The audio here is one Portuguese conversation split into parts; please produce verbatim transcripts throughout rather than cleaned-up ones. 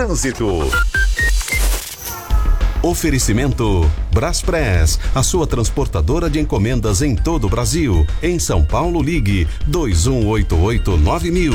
Trânsito. Oferecimento Braspress, a sua transportadora de encomendas em todo o Brasil. Em São Paulo, ligue dois um oito oito nove mil.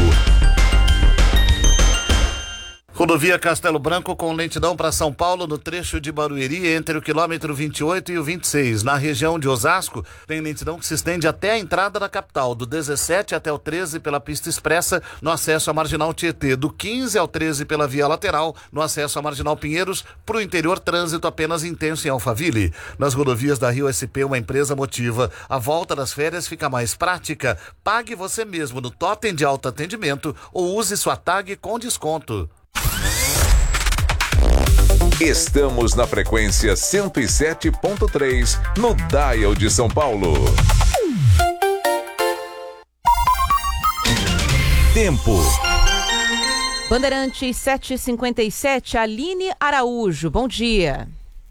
Rodovia Castelo Branco com lentidão para São Paulo no trecho de Barueri entre o quilômetro vinte e oito e o vinte e seis. Na região de Osasco tem lentidão que se estende até a entrada da capital, do dezessete até o treze pela pista expressa no acesso à Marginal Tietê, do quinze ao treze pela via lateral no acesso à Marginal Pinheiros. Para o interior, trânsito apenas intenso em Alphaville. Nas rodovias da Rio S P, uma empresa motiva: a volta das férias fica mais prática. Pague você mesmo no Totem de Alto Atendimento ou use sua tag com desconto. Estamos na frequência cento e sete ponto três no Dial de São Paulo. Tempo. Bandeirantes sete e cinquenta e sete, Aline Araújo, bom dia.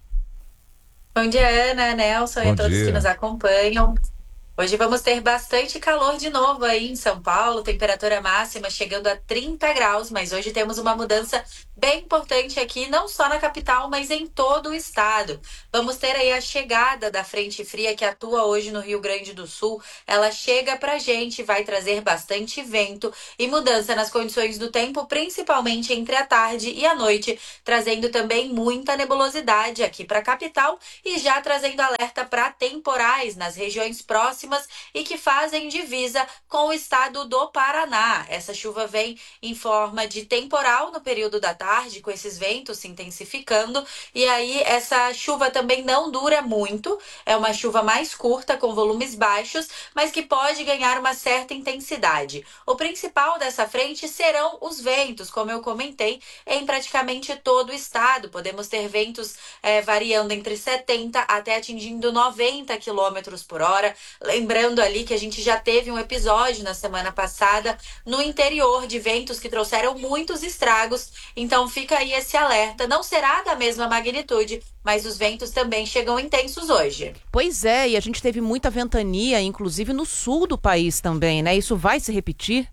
Bom dia, Ana, Nelson Bom e todos dia. que nos acompanham. Hoje vamos ter bastante calor de novo aí em São Paulo, temperatura máxima chegando a trinta graus, mas hoje temos uma mudança bem importante aqui, não só na capital, mas em todo o estado. Vamos ter aí a chegada da frente fria que atua hoje no Rio Grande do Sul. Ela chega pra gente, vai trazer bastante vento e mudança nas condições do tempo, principalmente entre a tarde e a noite, trazendo também muita nebulosidade aqui para a capital e já trazendo alerta para temporais nas regiões próximas e que fazem divisa com o estado do Paraná. Essa chuva vem em forma de temporal no período da tarde, com esses ventos se intensificando, e aí essa chuva também não dura muito, é uma chuva mais curta, com volumes baixos, mas que pode ganhar uma certa intensidade. O principal dessa frente serão os ventos, como eu comentei, em praticamente todo o estado. Podemos ter ventos é, variando entre setenta até atingindo noventa quilômetros por hora. Lembrando ali que a gente já teve um episódio na semana passada no interior de ventos que trouxeram muitos estragos, então fica aí esse alerta. Não será da mesma magnitude, mas os ventos também chegam intensos hoje. Pois é, e a gente teve muita ventania, inclusive no sul do país também, né? Isso vai se repetir?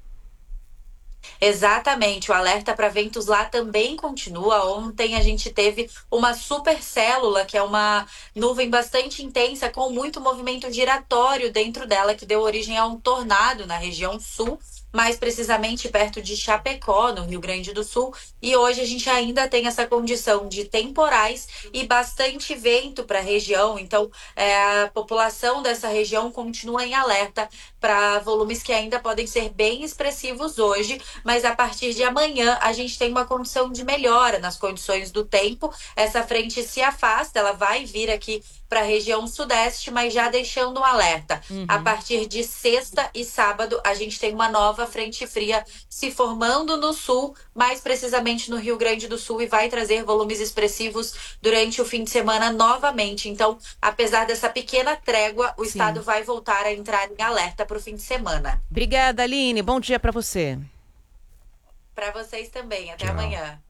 Exatamente, o alerta para ventos lá também continua. Ontem a gente teve uma supercélula, que é uma nuvem bastante intensa com muito movimento giratório dentro dela, que deu origem a um tornado na região sul, mais precisamente perto de Chapecó, no Rio Grande do Sul. E hoje a gente ainda tem essa condição de temporais e bastante vento para a região. Então, é, a população dessa região continua em alerta para volumes que ainda podem ser bem expressivos hoje, mas a partir de amanhã a gente tem uma condição de melhora nas condições do tempo. Essa frente se afasta, ela vai vir aqui para a região sudeste, mas já deixando um alerta. Uhum. A partir de sexta e sábado, a gente tem uma nova frente fria se formando no sul, mais precisamente no Rio Grande do Sul, e vai trazer volumes expressivos durante o fim de semana novamente. Então, apesar dessa pequena trégua, o Sim. estado vai voltar a entrar em alerta para o fim de semana. Obrigada, Aline. Bom dia para você. Para vocês também. Até Tchau. amanhã.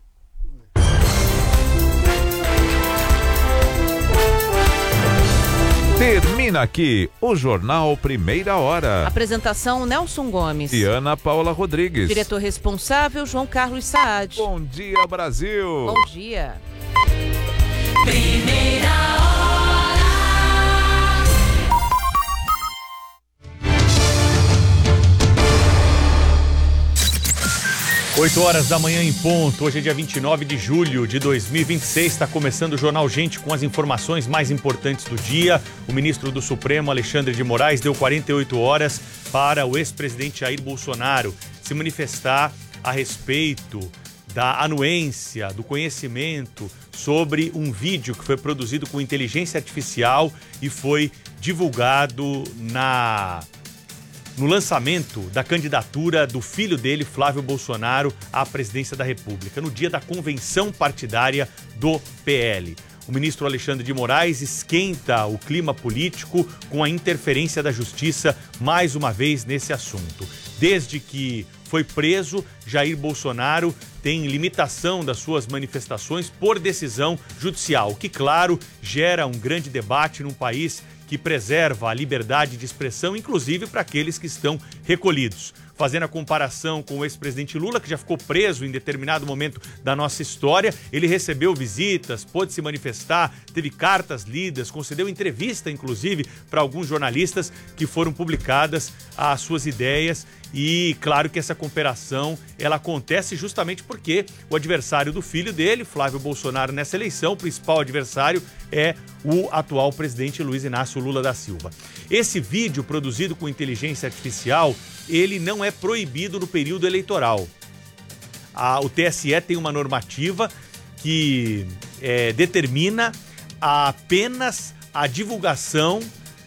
Termina aqui o Jornal Primeira Hora. Apresentação Nelson Gomes. E Ana Paula Rodrigues. Diretor responsável João Carlos Saad. Bom dia, Brasil. Bom dia. Primeira Hora. oito horas da manhã em ponto. Hoje é dia vinte e nove de julho de dois mil e vinte e seis. Está começando o Jornal Gente com as informações mais importantes do dia. O ministro do Supremo, Alexandre de Moraes, deu quarenta e oito horas para o ex-presidente Jair Bolsonaro se manifestar a respeito da anuência, do conhecimento sobre um vídeo que foi produzido com inteligência artificial e foi divulgado na... no lançamento da candidatura do filho dele, Flávio Bolsonaro, à presidência da República, no dia da convenção partidária do P L. O ministro Alexandre de Moraes esquenta o clima político com a interferência da Justiça mais uma vez nesse assunto. Desde que foi preso, Jair Bolsonaro tem limitação das suas manifestações por decisão judicial, o que, claro, gera um grande debate num país que preserva a liberdade de expressão, inclusive para aqueles que estão recolhidos. fazendo a comparação com o ex-presidente Lula, que já ficou preso em determinado momento da nossa história. Ele recebeu visitas, pôde se manifestar, teve cartas lidas, concedeu entrevista, inclusive, para alguns jornalistas que foram publicadas as suas ideias. E claro que essa comparação, ela acontece justamente porque o adversário do filho dele, Flávio Bolsonaro, nessa eleição, o principal adversário é o atual presidente Luiz Inácio Lula da Silva. Esse vídeo produzido com inteligência artificial, ele não é proibido no período eleitoral. A, o T S E tem uma normativa que é, determina apenas a divulgação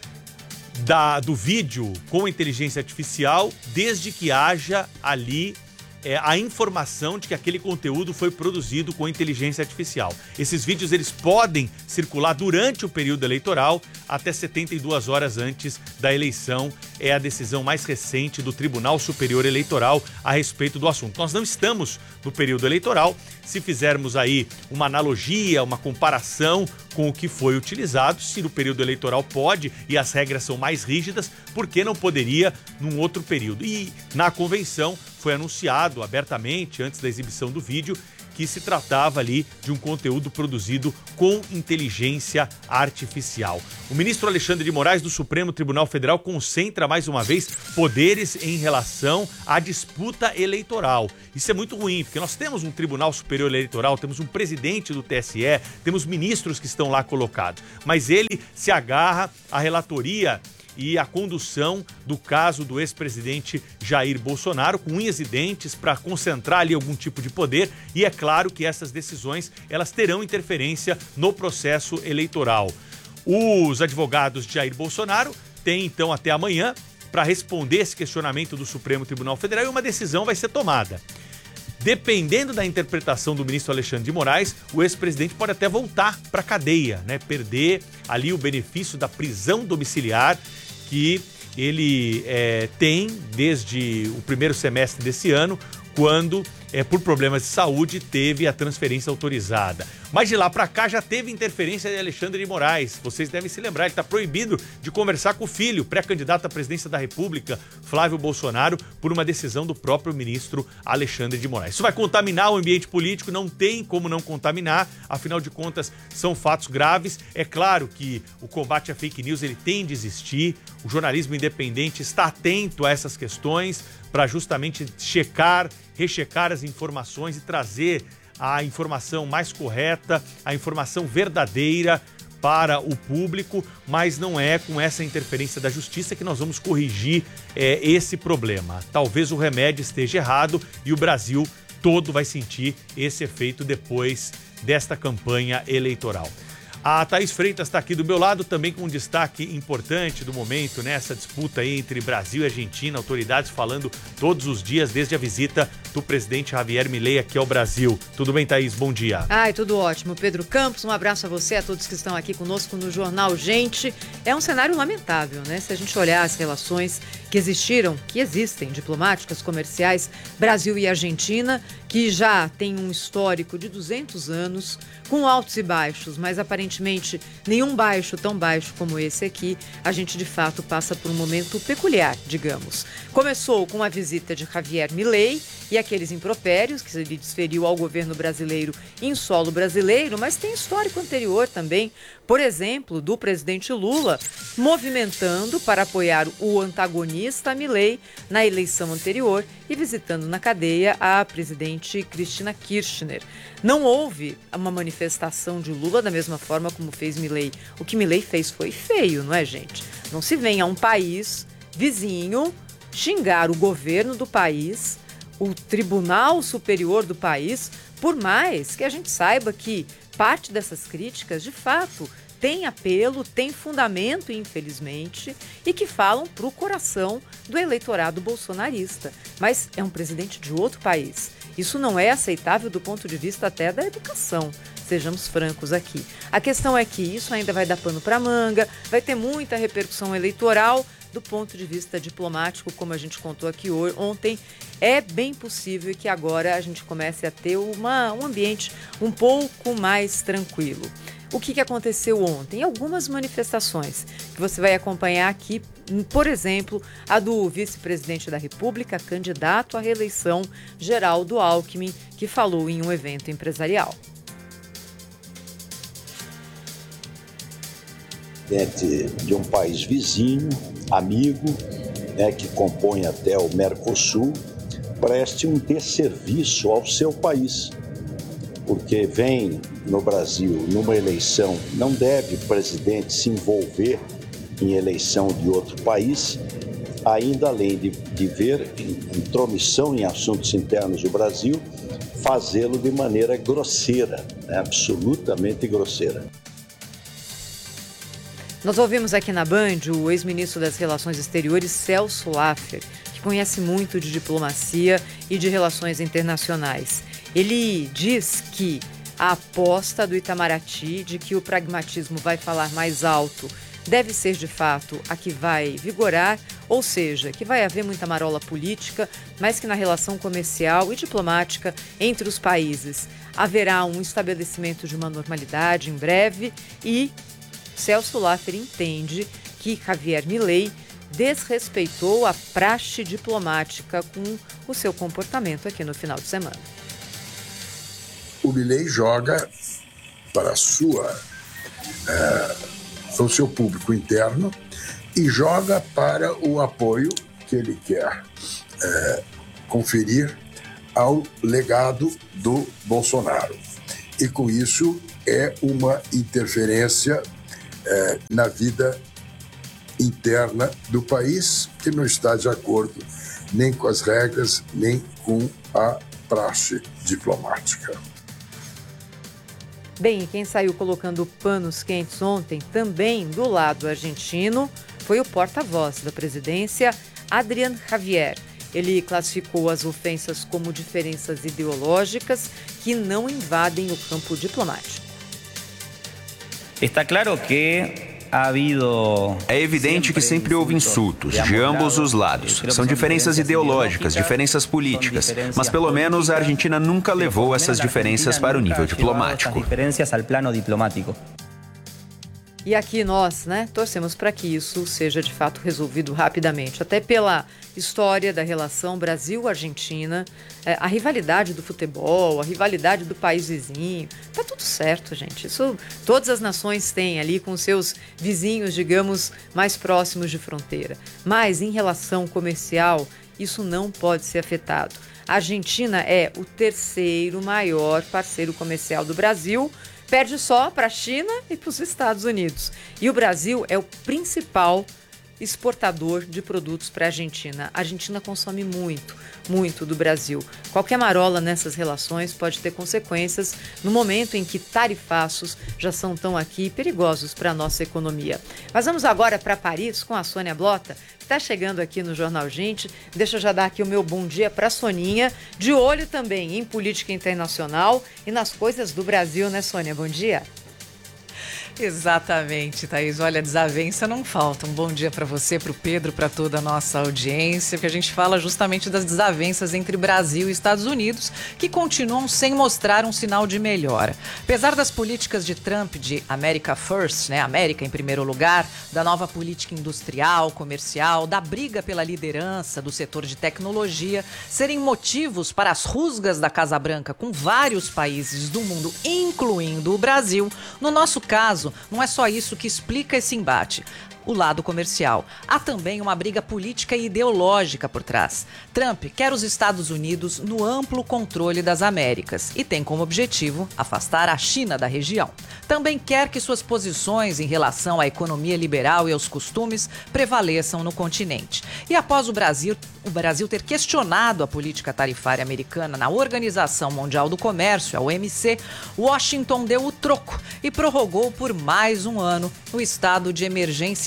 Da, do vídeo com inteligência artificial, desde que haja ali é, a informação de que aquele conteúdo foi produzido com inteligência artificial. Esses vídeos eles podem circular durante o período eleitoral até setenta e duas horas antes da eleição. É a decisão mais recente do Tribunal Superior Eleitoral a respeito do assunto. Nós não estamos no período eleitoral. Se fizermos aí uma analogia, uma comparação com o que foi utilizado, se no período eleitoral pode e as regras são mais rígidas, por que não poderia num outro período? E na convenção foi anunciado abertamente, antes da exibição do vídeo, que se tratava ali de um conteúdo produzido com inteligência artificial. O ministro Alexandre de Moraes do Supremo Tribunal Federal concentra mais uma vez poderes em relação à disputa eleitoral. Isso é muito ruim, porque nós temos um Tribunal Superior Eleitoral, temos um presidente do T S E, temos ministros que estão lá colocados, mas ele se agarra à relatoria e a condução do caso do ex-presidente Jair Bolsonaro, com unhas e dentes, para concentrar ali algum tipo de poder, e é claro que essas decisões elas terão interferência no processo eleitoral. Os advogados de Jair Bolsonaro têm então até amanhã para responder esse questionamento do Supremo Tribunal Federal e uma decisão vai ser tomada. Dependendo da interpretação do ministro Alexandre de Moraes, o ex-presidente pode até voltar para a cadeia, né? Perder ali o benefício da prisão domiciliar que ele é, tem desde o primeiro semestre desse ano, quando, é, por problemas de saúde, teve a transferência autorizada. Mas de lá para cá já teve interferência de Alexandre de Moraes. Vocês devem se lembrar, ele está proibido de conversar com o filho, pré-candidato à presidência da República, Flávio Bolsonaro, por uma decisão do próprio ministro Alexandre de Moraes. Isso vai contaminar o ambiente político, não tem como não contaminar, afinal de contas são fatos graves. É claro que o combate à fake news ele tem de existir, o jornalismo independente está atento a essas questões para justamente checar, rechecar as informações e trazer a informação mais correta, a informação verdadeira para o público, mas não é com essa interferência da justiça que nós vamos corrigir é, esse problema. Talvez o remédio esteja errado e o Brasil todo vai sentir esse efeito depois desta campanha eleitoral. A Thaís Freitas está aqui do meu lado, também com um destaque importante do momento, nessa né? disputa aí entre Brasil e Argentina, autoridades falando todos os dias desde a visita do presidente Javier Milei aqui ao Brasil. Tudo bem, Thaís? Bom dia. Ai, tudo ótimo. Pedro Campos, um abraço a você, a todos que estão aqui conosco no Jornal Gente. É um cenário lamentável, né? Se a gente olhar as relações que existiram, que existem, diplomáticas, comerciais, Brasil e Argentina, que já tem um histórico de duzentos anos, com altos e baixos, mas aparentemente nenhum baixo tão baixo como esse aqui. A gente de fato passa por um momento peculiar, digamos. Começou com a visita de Javier Milei e aqueles impropérios que ele desferiu ao governo brasileiro em solo brasileiro, mas tem histórico anterior também, por exemplo, do presidente Lula movimentando para apoiar o antagonista Milei na eleição anterior e visitando na cadeia a presidente Cristina Kirchner. Não houve uma manifestação de Lula da mesma forma como fez Milei. O que Milei fez foi feio, não é, gente? Não se vem a um país vizinho xingar o governo do país, o Tribunal Superior do país, por mais que a gente saiba que parte dessas críticas, de fato, tem apelo, tem fundamento, infelizmente, e que falam para o coração do eleitorado bolsonarista. Mas é um presidente de outro país. Isso não é aceitável do ponto de vista até da educação. Sejamos francos aqui. A questão é que isso ainda vai dar pano para manga, vai ter muita repercussão eleitoral. Do ponto de vista diplomático, como a gente contou aqui ontem, é bem possível que agora a gente comece a ter uma, um ambiente um pouco mais tranquilo. o que, que aconteceu ontem. Algumas manifestações que você vai acompanhar aqui, por exemplo, a do vice-presidente da República, candidato à reeleição, Geraldo Alckmin, que falou em um evento empresarial. De um país vizinho, amigo, né, que compõe até o Mercosul, preste um desserviço ao seu país, porque vem no Brasil numa eleição, não deve o presidente se envolver em eleição de outro país, ainda além de, de ver intromissão em assuntos internos do Brasil, fazê-lo de maneira grosseira, né, absolutamente grosseira. Nós ouvimos aqui na Band o ex-ministro das Relações Exteriores, Celso Laffer, que conhece muito de diplomacia e de relações internacionais. Ele diz que a aposta do Itamaraty de que o pragmatismo vai falar mais alto deve ser, de fato, a que vai vigorar, ou seja, que vai haver muita marola política, mas que na relação comercial e diplomática entre os países haverá um estabelecimento de uma normalidade em breve e Celso Laffer entende que Javier Milei desrespeitou a praxe diplomática com o seu comportamento aqui no final de semana. O Milei joga para a sua, é, o seu público interno e joga para o apoio que ele quer é, conferir ao legado do Bolsonaro. E com isso é uma interferência É, na vida interna do país, que não está de acordo nem com as regras, nem com a praxe diplomática. Bem, quem saiu colocando panos quentes ontem, também do lado argentino, foi o porta-voz da presidência, Adrián Javier. Ele classificou as ofensas como diferenças ideológicas que não invadem o campo diplomático. Está claro que ha habido... É evidente que sempre houve insultos, de ambos os lados. São diferenças ideológicas, diferenças políticas, mas pelo menos a Argentina nunca levou essas diferenças para o nível diplomático. E aqui nós, né, torcemos para que isso seja de fato resolvido rapidamente, até pela história da relação Brasil-Argentina, é, a rivalidade do futebol, a rivalidade do país vizinho, tá tudo certo, gente. Isso todas as nações têm ali com seus vizinhos, digamos, mais próximos de fronteira. Mas em relação comercial, isso não pode ser afetado. A Argentina é o terceiro maior parceiro comercial do Brasil, perde só para a China e para os Estados Unidos. E o Brasil é o principal exportador de produtos para a Argentina. A Argentina consome muito, muito do Brasil. Qualquer marola nessas relações pode ter consequências no momento em que tarifaços já são tão aqui perigosos para a nossa economia. Mas vamos agora para Paris com a Sônia Blota, que está chegando aqui no Jornal Gente. Deixa eu já dar aqui o meu bom dia para a Soninha, de olho também em política internacional e nas coisas do Brasil, né, Sônia? Bom dia. Exatamente, Thaís. Olha, desavença não falta. Um bom dia para você, para o Pedro, para toda a nossa audiência, porque a gente fala justamente das desavenças entre Brasil e Estados Unidos, que continuam sem mostrar um sinal de melhora. Apesar das políticas de Trump de America First, né, América em primeiro lugar, da nova política industrial, comercial, da briga pela liderança do setor de tecnologia, serem motivos para as rusgas da Casa Branca com vários países do mundo, incluindo o Brasil, no nosso caso, não é só isso que explica esse embate. O lado comercial. Há também uma briga política e ideológica por trás. Trump quer os Estados Unidos no amplo controle das Américas e tem como objetivo afastar a China da região. Também quer que suas posições em relação à economia liberal e aos costumes prevaleçam no continente. E após o Brasil, o Brasil ter questionado a política tarifária americana na Organização Mundial do Comércio, a O M C, Washington deu o troco e prorrogou por mais um ano o estado de emergência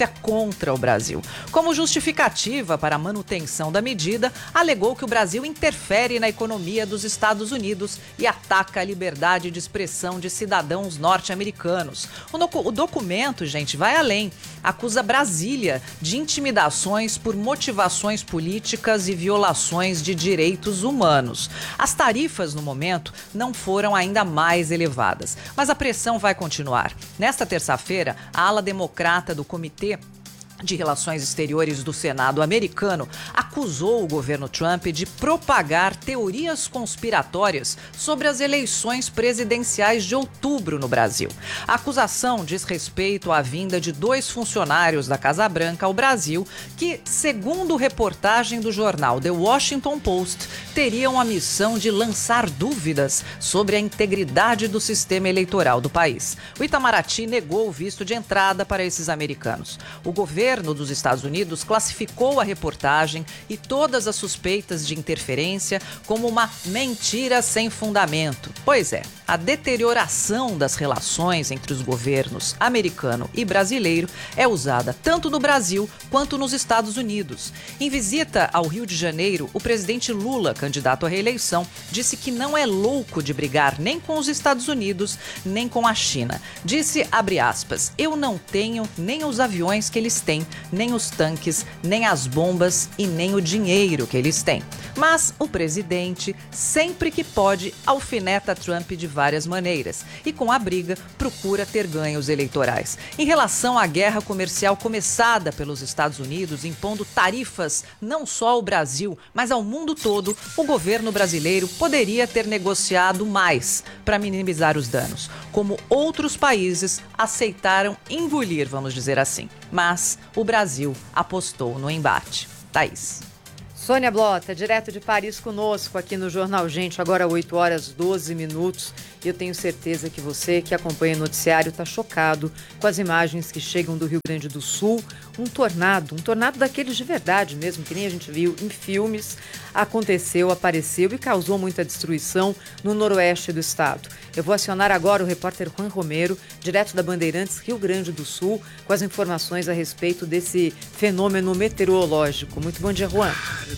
contra o Brasil. Como justificativa para a manutenção da medida, alegou que o Brasil interfere na economia dos Estados Unidos e ataca a liberdade de expressão de cidadãos norte-americanos. O, docu- o documento, gente, vai além. Acusa Brasília de intimidações por motivações políticas e violações de direitos humanos. As tarifas, no momento, não foram ainda mais elevadas, mas a pressão vai continuar. Nesta terça-feira, a ala democrata do Comitê de Relações Exteriores do Senado americano acusou o governo Trump de propagar teorias conspiratórias sobre as eleições presidenciais de outubro no Brasil. A acusação diz respeito à vinda de dois funcionários da Casa Branca ao Brasil que, segundo reportagem do jornal The Washington Post, teriam a missão de lançar dúvidas sobre a integridade do sistema eleitoral do país. O Itamaraty negou o visto de entrada para esses americanos. O governo O governo dos Estados Unidos classificou a reportagem e todas as suspeitas de interferência como uma mentira sem fundamento. Pois é, a deterioração das relações entre os governos americano e brasileiro é usada tanto no Brasil quanto nos Estados Unidos. Em visita ao Rio de Janeiro, o presidente Lula, candidato à reeleição, disse que não é louco de brigar nem com os Estados Unidos, nem com a China. Disse, abre aspas, eu não tenho nem os aviões que eles têm, nem os tanques, nem as bombas e nem o dinheiro que eles têm. Mas o presidente, sempre que pode, alfineta Trump de várias maneiras e, com a briga, procura ter ganhos eleitorais. Em relação à guerra comercial começada pelos Estados Unidos, impondo tarifas não só ao Brasil, mas ao mundo todo, o governo brasileiro poderia ter negociado mais para minimizar os danos, como outros países aceitaram engolir, vamos dizer assim. Mas o Brasil apostou no embate. Thaís. Sônia Blota, direto de Paris conosco aqui no Jornal Gente, agora oito horas e doze minutos. E eu tenho certeza que você que acompanha o noticiário está chocado com as imagens que chegam do Rio Grande do Sul. Um tornado, um tornado daqueles de verdade mesmo, que nem a gente viu em filmes, aconteceu, apareceu e causou muita destruição no noroeste do estado. Eu vou acionar agora o repórter Juan Romero, direto da Bandeirantes, Rio Grande do Sul, com as informações a respeito desse fenômeno meteorológico. Muito bom dia, Juan.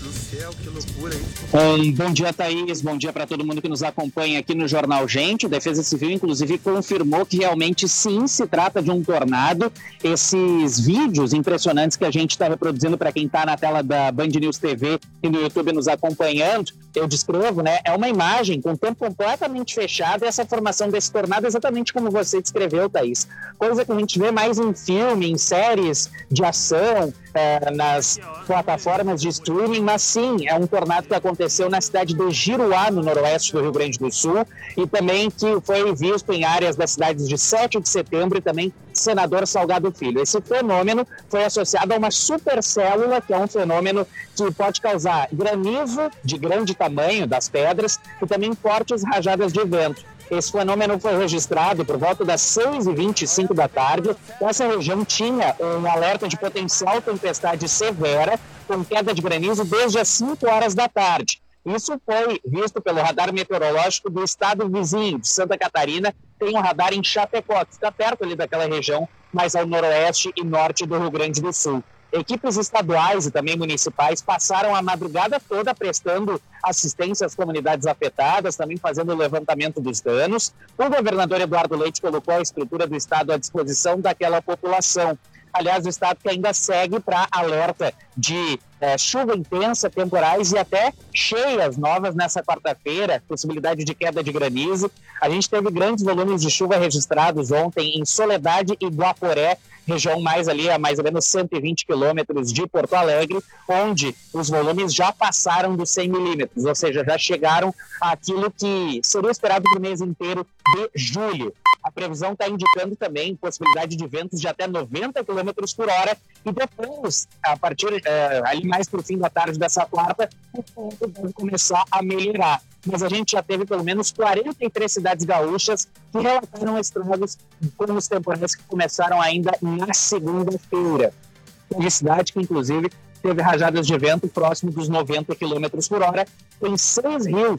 Um, bom dia, Thaís. Bom dia para todo mundo que nos acompanha aqui no Jornal Gente. O Defesa Civil, inclusive, confirmou que realmente sim se trata de um tornado. Esses vídeos impressionantes que a gente está reproduzindo para quem está na tela da Band News T V e no YouTube nos acompanhando, eu descrevo, né? É uma imagem com o tempo completamente fechado e essa formação desse tornado exatamente como você descreveu, Thaís. Coisa que a gente vê mais em filme, em séries de ação, é, nas plataformas de streaming, mas sim, é um tornado que aconteceu na cidade de Giruá, no noroeste do Rio Grande do Sul, e também que foi visto em áreas das cidades de sete de setembro e também Senador Salgado Filho. Esse fenômeno foi associado a uma supercélula, que é um fenômeno que pode causar granizo de grande tamanho das pedras e também fortes rajadas de vento. Esse fenômeno foi registrado por volta das seis e vinte e cinco da tarde. Essa região tinha um alerta de potencial tempestade severa, com queda de granizo desde as cinco horas da tarde. Isso foi visto pelo radar meteorológico do estado vizinho, de Santa Catarina. Tem um radar em Chapecó, que está perto ali daquela região, mais ao noroeste e norte do Rio Grande do Sul. Equipes estaduais e também municipais passaram a madrugada toda prestando assistência às comunidades afetadas, também fazendo o levantamento dos danos. O governador Eduardo Leite colocou a estrutura do estado à disposição daquela população. Aliás, o estado que ainda segue para alerta de é, chuva intensa, temporais e até cheias novas nessa quarta-feira, possibilidade de queda de granizo. A gente teve grandes volumes de chuva registrados ontem em Soledade e Guaporé, região mais ali a mais ou menos cento e vinte quilômetros de Porto Alegre, onde os volumes já passaram dos cem milímetros, ou seja, já chegaram àquilo que seria esperado para o mês inteiro de julho. A previsão está indicando também possibilidade de ventos de até noventa quilômetros por hora e depois, a partir é, ali mais para o fim da tarde dessa quarta, o tempo deve começar a melhorar. Mas a gente já teve pelo menos quarenta e três cidades gaúchas que relataram estragos com os temporais que começaram ainda na segunda-feira. Teve cidade que, inclusive, teve rajadas de vento próximo dos noventa quilômetros por hora. Tem seis rios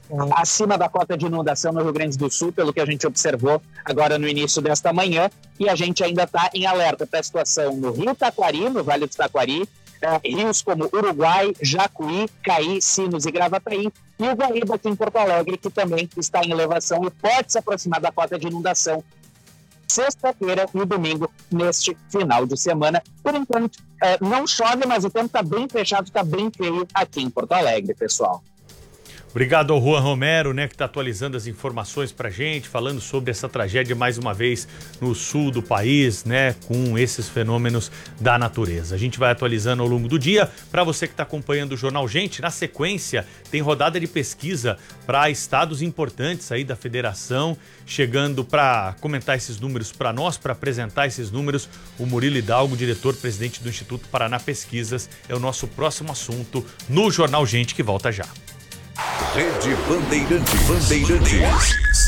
acima da cota de inundação no Rio Grande do Sul, pelo que a gente observou agora no início desta manhã, e a gente ainda está em alerta para a situação no Rio Taquari, no Vale do Taquari, eh, rios como Uruguai, Jacuí, Caí, Sinos e Gravataí, e o Guaíba aqui em Porto Alegre, que também está em elevação e pode se aproximar da cota de inundação sexta-feira e domingo, neste final de semana. Por enquanto, eh, não chove, mas o tempo está bem fechado, está bem feio aqui em Porto Alegre, pessoal. Obrigado ao Juan Romero, né, que está atualizando as informações para a gente, falando sobre essa tragédia mais uma vez no sul do país, né, com esses fenômenos da natureza. A gente vai atualizando ao longo do dia. Para você que está acompanhando o Jornal Gente, na sequência tem rodada de pesquisa para estados importantes aí da federação, chegando para comentar esses números para nós, para apresentar esses números, o Murilo Hidalgo, diretor-presidente do Instituto Paraná Pesquisas, é o nosso próximo assunto no Jornal Gente, que volta já. Rede Bandeirantes. Bandeirantes.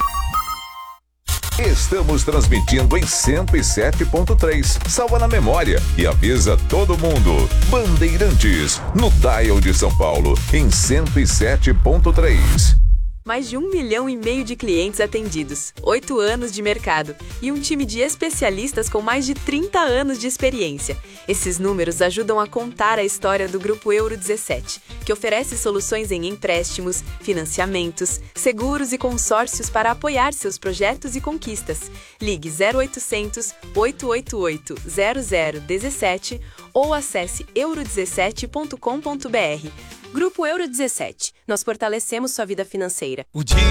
Estamos transmitindo em cento e sete ponto três. Salva na memória e avisa todo mundo. Bandeirantes, no dial de São Paulo, em cento e sete ponto três. Mais de um milhão e meio de clientes atendidos, oito anos de mercado e um time de especialistas com mais de trinta anos de experiência. Esses números ajudam a contar a história do Grupo Euro dezessete, que oferece soluções em empréstimos, financiamentos, seguros e consórcios para apoiar seus projetos e conquistas. Ligue zero oitocentos, oito oito oito, zero zero um sete ou acesse euro dezessete ponto com ponto br. Grupo Euro dezessete. Nós fortalecemos sua vida financeira.